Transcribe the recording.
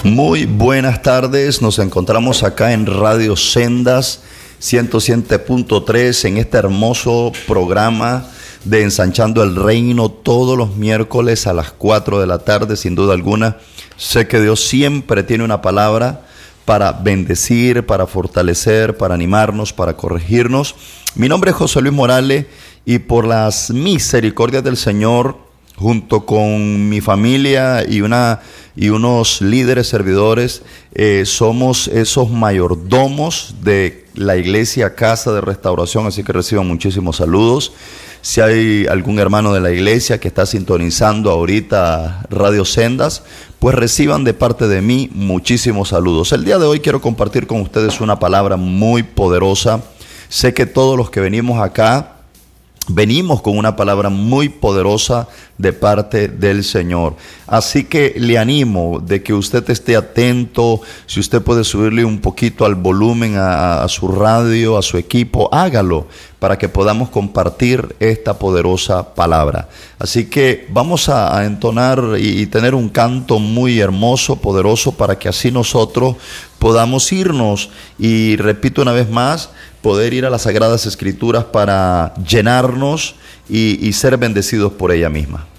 Muy buenas tardes, nos encontramos acá en Radio Sendas 107.3 en este hermoso programa de Ensanchando el Reino todos los miércoles a las 4 de la tarde. Sin duda alguna, sé que Dios siempre tiene una palabra para bendecir, para fortalecer, para animarnos, para corregirnos. Mi nombre es José Luis Morales y por las misericordias del Señor, junto con mi familia y unos líderes servidores, somos esos mayordomos de la iglesia Casa de Restauración, así que reciban muchísimos saludos. Si hay algún hermano de la iglesia que está sintonizando ahorita Radio Sendas, pues reciban de parte de mí muchísimos saludos. El día de hoy quiero compartir con ustedes una palabra muy poderosa. Sé que todos los que venimos acá venimos con una palabra muy poderosa de parte del Señor. Así que le animo de que usted esté atento. Si usted puede subirle un poquito al volumen a su radio, a su equipo, hágalo para que podamos compartir esta poderosa palabra. Así que vamos a entonar y tener un canto muy hermoso, poderoso, para que así nosotros podamos irnos y, repito una vez más, poder ir a las Sagradas Escrituras para llenarnos y ser bendecidos por ella misma.